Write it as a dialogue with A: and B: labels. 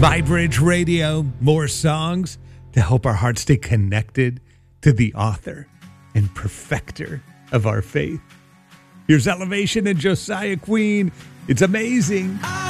A: Vibrage Radio, more songs to help our hearts stay connected to the author and perfecter of our faith. Here's Elevation and Josiah Queen. It's amazing.